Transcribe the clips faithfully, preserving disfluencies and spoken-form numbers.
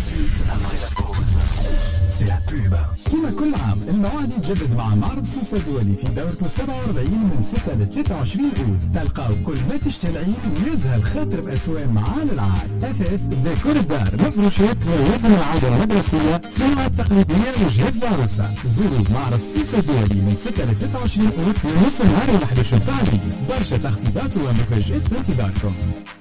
suite après la pause. C'est la pub. كما كل عام الموعد يتجدد مع معرض سوسة الدولي في دورته سبعة وأربعين من ستة ل ثلاثة وعشرين أود. تلقاو كل ما تشتهي ويزهى الخاطر بأسوان معان العال، أثاث، ديكور الدار، مفروشات، لوازم العادة المدرسية، صناعة تقليدية وجهاز العروسة. زوروا معرض سوسة الدولي من ستة ل ثلاثة وعشرين أود من نص النهار إلى أحد عشر متاع الليل. برشا تخفيضات ومفاجآت في انتظاركم.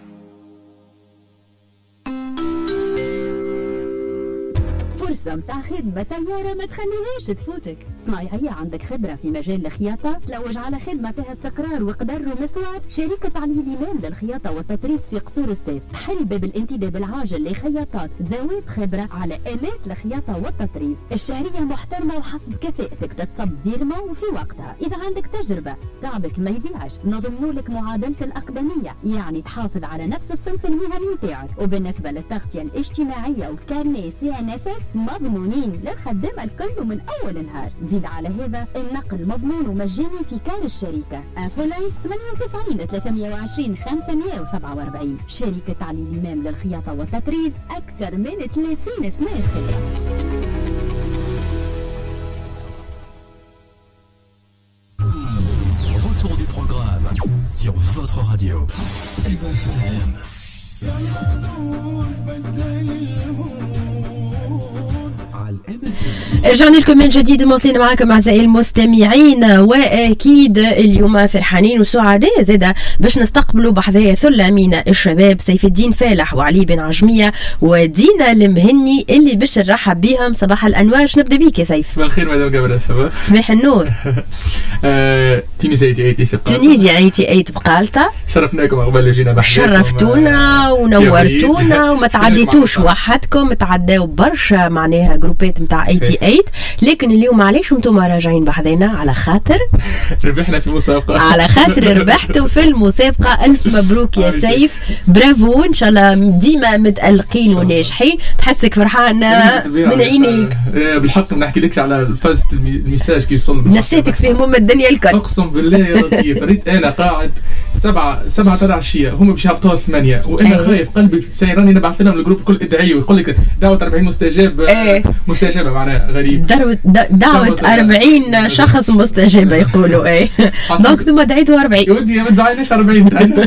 فرصة متاع خدمة طيارة ما تخليهاش تفوتك. صنايعية عندك خبرة في مجال الخياطة، تلوج على خدمة فيها استقرار وقدر ومسوات. شركة علي الإمام للخياطة والتطريز في قصور السيف تحل باب الانتداب العاجل لخياطات ذوات خبرة على آلات الخياطة والتطريز. الشهرية محترمة وحسب كفاءتك تتصب ديرما وفي وقتها. إذا عندك تجربة تعبك ما يضيعش، نضمنوا لك معادلة الأقدمية، يعني تحافظ على نفس الصنف المهني نتاعك. وبالنسبة للتغطية الاجتماعية والكارنيه سي ان اس اس مضمونين للخدامة الكل من أول نهار. زيد على هذا النقل مضمون ومجاني في كار الشركة. انفولاين ثمانية وتسعين ثلاثمية وعشرين خمسمية وسبعة وأربعين. شركة علي الإمام للخياطة والتطريز، أكثر من ثلاثين سنة خبرة. Retour du programme sur votre radio F M. رجعنا لكم من جديد، مواصلين معكم أعزائي المستمعين، وأكيد اليوم فرحانين وسعداء زادا باش نستقبلوا بحذايا ثلة من الشباب، سيف الدين فالح وعلي بن عجمية ودينا المهني اللي باش نرحب بهم. صباح الأنوار، نبدأ بيك يا سيف. صباح الخير مدام جابر. صباح صباح النور. تونيزيا ثمانية وثمانين تونيزيا ثمانية بقالتا، شرفناكم قبل جينا بحذاكم، شرفتونا ونورتونا وما تعديتوش وحدكم، تعداو برشا معناها جروبات متاع ثمانية وثمانين، لكن اليوم علاش انتم راجعين بحذنا؟ على خاطر ربحنا في مسابقة، على خاطر ربحتوا في المسابقة. ألف مبروك يا سيف، برافو، إن شاء الله ديما متألقين وناجحين. تحسك فرحان من عينيك. بالحق ما نحكي لكش على فازت الميساج كيف وصل، نسيتك في هموم الدنيا الكل، أقسم بالله يا لطيف. ريت أنا قاعد سبعة سبعة تاع العشية، هم باش يهبطوا ثمانية، وأنا أيه. خايف قلبي سيراني، نبعث لهم الجروب الكل ادعي ويقول لك دعوة أربعين مستجاب. أيه. مستجابة معناها غريب، دعوة دعوة أربعين شخص مستجابة يقولوا. ايه دونك ثم دعيتوا أربعين. يا ودي ما دعيناش أربعين، دعينا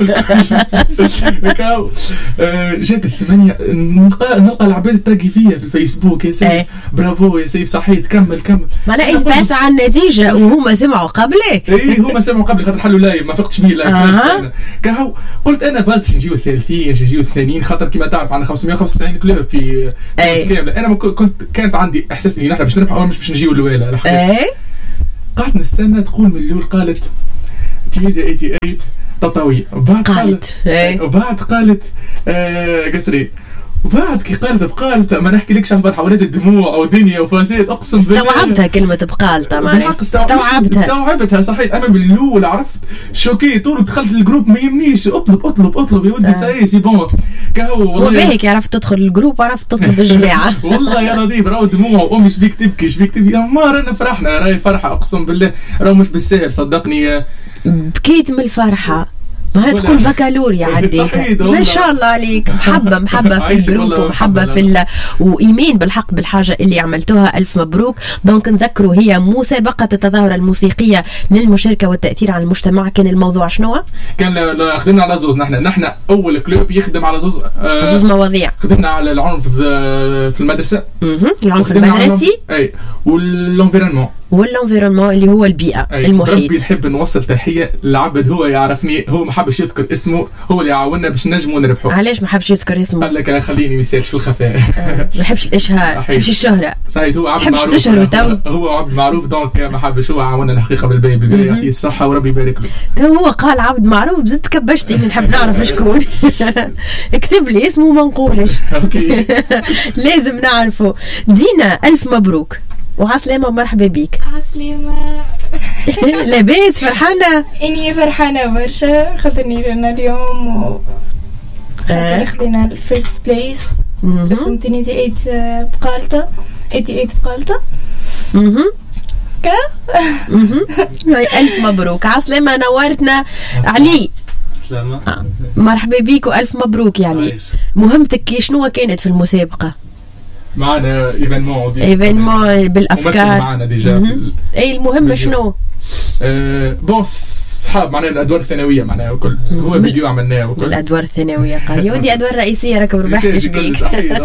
كاو. جات الثمانية، نلقى نلقى العباد تاقي فيا في الفيسبوك، يا سيف أيه. برافو يا سيف، صحيت، كمل كمل. معناها انت تسعى النتيجة وهما سمعوا قبلك. ايه هما سمعوا قبلك، خاطر حلوا لايف ما فقتش بيه لايف. أه. كاو قلت انا باز نجيو ثلاثين نجيو ثمانين، خاطر كما تعرف عندنا خمسمية وخمسة وتسعين كلوب في أيه. كامله. انا كنت كانت عندي احساس اني نحن باش نربح او مش باش نجيو الاولى. ايه قعدت نستنى تقول من الاول، قالت تونيزيا ثمانية وثمانين تطاوي، وبعد قالت ايه. وبعد قالت آه قصري، وبعد كي قالت بقالت ما نحكي لكش على الفرحه، ولات الدموع ودنيا وفازات، اقسم بالله استوعبتها كلمه بقالتها معناها استوعبتها استوعبتها صحيح. انا من الاول عرفت شوكي طول دخلت الجروب ما يهمنيش، اطلب اطلب اطلب يا ودي. آه. ساي سي بون كهو والله وبهيك عرفت تدخل الجروب، عرفت تطلب الجماعه. والله يا لطيف، راهو دموع وامي شبيك تبكي شبيك تبكي يا مار. انا فرحنا راهي فرحه اقسم بالله، راهو مش بالسهل صدقني. بكيت من الفرحه، ما تقول بكالوريا عديت ما شاء الله عليك. محبة محبة في الجروب ومحبة في ال... وإيمان بالحق بالحاجة اللي عملتوها. ألف مبروك. دونك نذكروا هي مسابقة التظاهرة الموسيقية للمشاركة والتأثير على المجتمع. كان الموضوع شنو؟ كان خدمنا على زوز، نحن نحن أول كلوب يخدم على زوز آه زوز مواضيع. خدمنا على العنف في المدرسة، العنف المدرسي، أي والانفيرونمون والانفيرونمون اللي هو البيئة المحيط. ربي نحب نوصل تحية للعبد، هو يعرفني، هو ما حبش يذكر اسمه، هو اللي عاوننا باش نجموا نربحوا. علاش ما حبش يذكر اسمه؟ قال لك خليني ما يسالش في الخفاء. ما يحبش الاشهار، ما يحبش الشهرة. صحيح، هو عبد معروف، تشهر تو هو عبد معروف، دونك ما حبش، هو عاوننا الحقيقة بالباقي بالباقي، يعطيه الصحة وربي يبارك له. تو هو قال عبد معروف، بزدت كبشتني نحب نعرف شكون. اكتب لي اسمه ما نقولش. اوكي. لازم نعرفه. دينا ألف مبروك وعسلامة ومرحبا بيك. عسلامة. لاباس؟ فرحانة؟ إني فرحانة برشا، خاطرني لنا اليوم و خاطر خدينا الفيرست بليس اسم تونيزيا ثمانية بقالتا ثمانية بقالتا. اها اها ألف مبروك. عسلامة، نورتنا. علي سلامة. مرحبا بيك وألف مبروك. يعني مهمتك شنو كانت في المسابقة؟ معنا ايفينمون ايفينمون بالافكار معنا ديجا. اي المهم شنو أه بون صحاب معناها الادوار الثانويه معناها وكل هو فيديو عملناه وكل الادوار الثانويه قال يودي ادوار رئيسيه راك ما ربحتش بيك.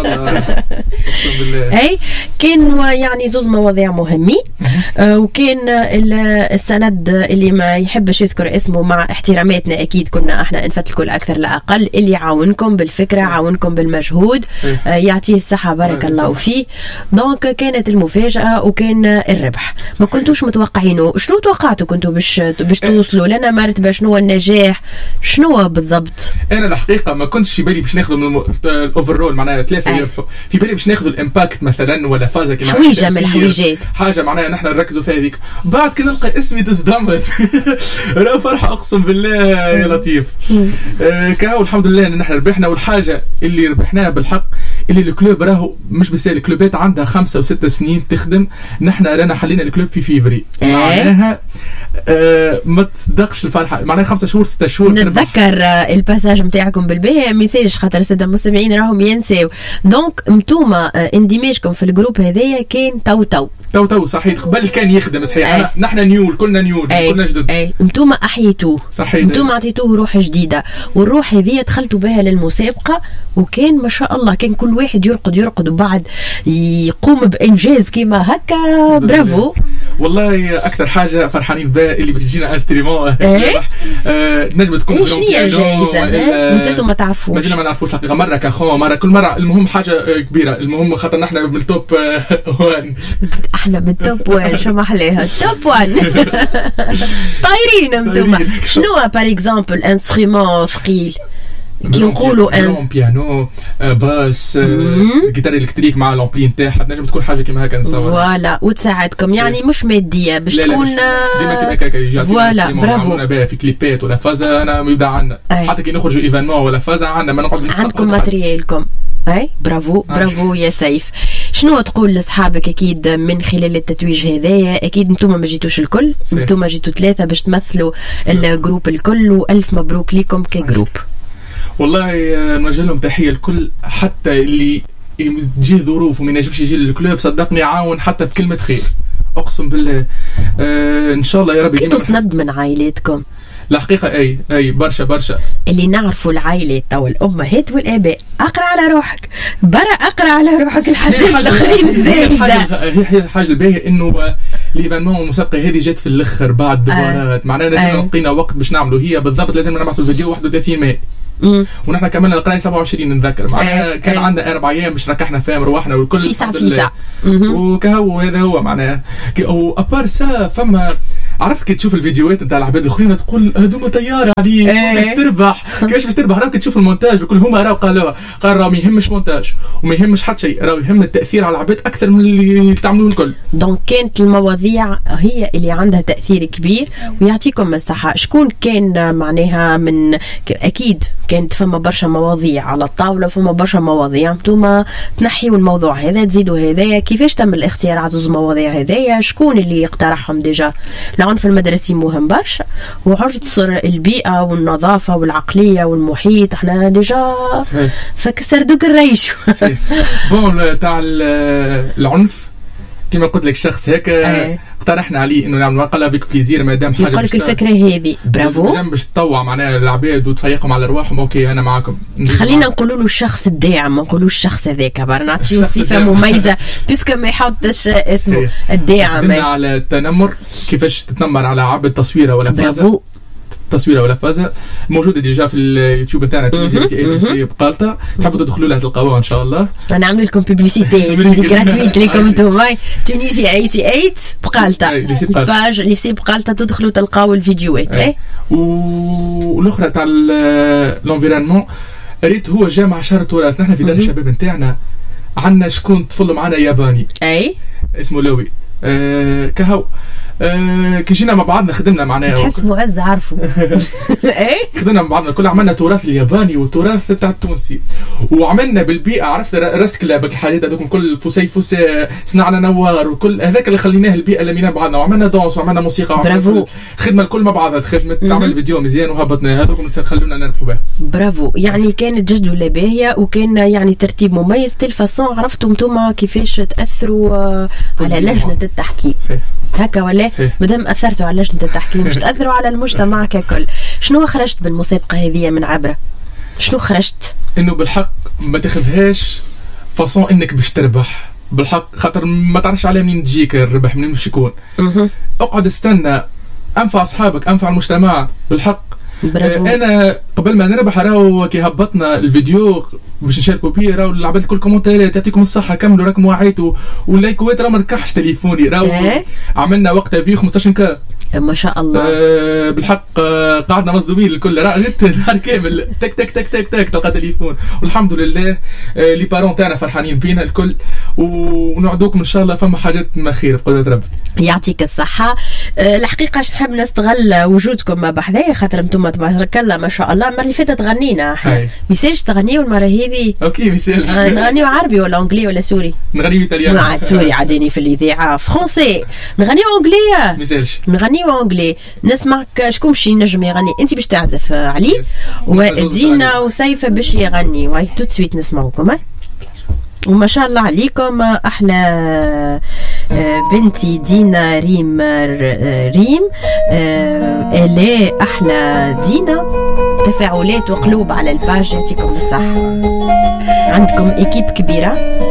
اقسم بالله. اي كان يعني زوز مواضيع مهمين. آه وكان السند اللي ما يحبش يذكر اسمه مع احتراماتنا اكيد كنا احنا نفتلكوا الاكثر لا اقل اللي يعاونكم بالفكره عاونكم بالمجهود آه يعطيه الصحه بارك الله فيه. دونك كانت المفاجاه وكان الربح ما كنتوش متوقعينه. شنو توقعتوا كنتوا باش باش توصلوا لنا مرتبه شنو النجاح شنو بالضبط؟ انا الحقيقه ما كنتش في بالي باش ناخذوا من الاوفرول معناها ثلاثه يربحوا. في بالي باش ناخذوا الامباكت مثلا ولا فازه كما حويجه من الحويجات حاجه معناها نحن نركزوا في هذيك. بعد كي نلقى اسمي تصدمت راه فرحه اقسم بالله يا لطيف. آه كاو الحمد لله ان نحن ربحنا. والحاجه اللي ربحناها بالحق اللي الكلوب راهو مش بس الكلوبات عندها خمسة وستة سنين تخدم. نحن رانا حلينا الكلوب في فيفري معناها آه ما تصدقش الفرحه معناها خمسة شهور ستة شهور. نتذكر آه الباساج نتاعكم بالباهي ميساج خاطر الساده المستمعين راهم ينساو. دونك انتوما آه اندماجكم في الجروب هذايا كان تو تو تو تو صحيح. قبل كان يخدم صحيح. أنا نحن نيول كلنا نيول كلنا جدد. اي انتوما احييتوه صحيح. انتوما عطيتوه روح جديده والروح هذه دخلتوا بها للمسابقه وكان ما شاء الله كان كل واحد يرقد يرقد وبعد يقوم بانجاز كيما هكا. برافو والله. اكثر حاجه فرحانين بها اللي بتجينا انستريمون ايه؟ آه نجم تكون ايش هي الجائزه؟ مازلتوا ما تعرفوش مازلنا ما نعرفوش الحقيقه. مره كاخو مره كل مره المهم حاجه كبيره. المهم خاطر نحن بالتوب وان احنا بالتوب وان شو ما احلاها التوب وان طايرين انتوما. شنو بار اكزومبل انسترومون ثقيل كي نقولوا ان بيانو باس جيتار الكتريك مع لامبلي نتاعها تنجم تكون حاجه كيما هكا نصور فوالا وتساعدكم يعني مش ماديه باش تكون ديما كيما هكا يجي فوالا. برافو بها في كليبات ولا فازا. انا يبدا عندنا حتى كي نخرجوا ايفينمون ولا فازا عندنا ما نقعد عندكم ماتريالكم. اي برافو برافو يا سيف. شنو تقول لاصحابك اكيد من خلال التتويج هذايا؟ اكيد انتم ما جيتوش الكل انتم جيتوا ثلاثه باش تمثلوا الجروب الكل والف مبروك لكم كجروب. والله نوجه لهم تحيه الكل حتى اللي تجيه ظروف وما ينجمش يجي للكلوب صدقني عاون حتى بكلمه خير اقسم بالله. آه ان شاء الله يا ربي كنتوا سند من عائلاتكم الحقيقه. اي اي برشا برشا اللي نعرفوا العائلات او الامهات والاباء. اقرا على روحك برا اقرا على روحك الحاجات الاخرين الزايده. هي الحاجه الباهيه انه ليفينمون المسابقه هذه جات في الاخر بعد دورات. معناها لازم لقينا وقت باش نعملوا هي بالضبط لازم نبعثوا الفيديو واحد وثلاثين ماي ونحن كملنا القرايه سبعة وعشرين نتذكر. معناها كان عندنا اربع ايام باش ركحنا فيهم روحنا والكل في ساعه في ساعه وكهو هذا هو معناها. وابار سا فما عرفت كي تشوف الفيديوهات نتاع العباد الاخرين تقول هذوما طياره عليك باش تربح كيفاش باش تربح. راك تشوف المونتاج وكل هما راهو قالوها قال راه ما يهمش مونتاج وما يهمش حتى شيء راهو يهم التاثير على العباد اكثر من اللي تعملوه الكل. دونك كانت المواضيع هي اللي عندها تاثير كبير ويعطيكم الصحه. شكون كان معناها من اكيد كانت فما برشا مواضيع على الطاوله فما برشا مواضيع انتوما تنحيوا الموضوع هذا تزيدوا هذايا. كيفاش تم الاختيار على زوز مواضيع هذايا؟ شكون اللي يقترحهم؟ ديجا العنف المدرسي مهم برشا وعرض البيئه والنظافه والعقليه والمحيط احنا ديجا فكسر دوك الريش. بون تاع العنف كما قلت لك شخص هيك اقترحنا عليه انه نعمل مقاله بيك بليزير ما دام حاجه يقول لك الفكره هذه برافو جنب باش تطوع معناها العباد وتفيقهم على ارواحهم. اوكي انا معاكم. خلينا نقولوا له الشخص الداعم ما نقولوش الشخص هذاك بار نعطيو صفه مميزه بيسكو ما يحطش اسمه الداعم. خدمنا على التنمر كيفاش تتنمر على عبد تصويره ولا فازه تصويره ولا فازه موجوده ديجا في اليوتيوب تاعنا تونسي اي بقالته. تحبوا تدخلوا لها تلقاوها ان شاء الله. نعمل لكم بيبليسيتي سيدي غراتويت لكم انتم تونسي ثمانية وثمانين بقالته الباج ليسي بقالته تدخلوا تلقاو الفيديوهات. اي والاخرى تاع لونفيرونمون ريت هو جامع شهر تراث. نحن في دار الشباب نتاعنا عندنا شكون طفل معنا ياباني اي اسمه لوي. آه كهو آه كي جينا مع بعضنا خدمنا معناها تحس معز عارفه ايه خدمنا مع بعضنا كل عملنا تراث الياباني والتراث تاع التونسي وعملنا بالبيئه عرفت رسكله بك الحاجات هذوك كل فوسي فوسي صنعنا نوار وكل هذاك اللي خليناه البيئه اللي مينا بعضنا وعملنا دونس وعملنا موسيقى برافو خدمه الكل مع بعضها خدمه تعمل فيديو مزيان وهبطنا هذوك خلونا نربحوا بها برافو يعني كانت جدولة باهية وكان يعني ترتيب مميز تلفاسون عرفتوا انتم كيفاش تاثروا على لجنه التحكيم هكا ولا مادام اثرتوا على لجنه التحكيم مش تاثروا على المجتمع ككل. شنو خرجت بالمسابقه هذه من عبره؟ شنو خرجت؟ انه بالحق ما تاخذهاش فاصون انك باش تربح بالحق خاطر ما تعرفش على منين تجيك الربح منين باش يكون. اقعد استنى انفع اصحابك انفع المجتمع بالحق. برافو. انا قبل ما نربح راهو كي هبطنا الفيديو باش نشاركوا فيه راهو عملت كل كومنتات يعطيكم الصحه كملوا راكم وعيتوا واللايكوات راه ما ركحش تليفوني راهو إيه؟ عملنا وقتها فيه خمسطاش كا ما شاء الله. أه بالحق أه قعدنا مصدومين الكل راه نهار كامل تك تك تك تك تك تلقى تليفون والحمد لله أه لي بارون تاعنا فرحانين بينا الكل ونعدوكم ان شاء الله فما حاجات ما خير بقدرة ربي يعطيك الصحه. أه الحقيقه نحب نستغل وجودكم بحذايا خاطر انتم تبارك الله ما شاء الله المره اللي فاتت غنينا احنا ميسالش تغنيوا المره هذه اوكي ميسالش أه نغنيوا عربي ولا انجلي ولا سوري؟ نغنيوا ايطالياني عاد سوري عاديني في الاذاعه فرونسي نغنيوا انجلي ميسالش نغنيوا انجلي نسمعك شكون باش ينجم يغني انت باش تعزف علي ودينا وسيفه باش يغني واي تو سويت نسمعوكم هاي وما شاء الله عليكم احلى بنتي دينا ريم ريم الي احلى دينا تفاعلات وقلوب على الباج يعطيكم الصحه. عندكم ايكيب كبيره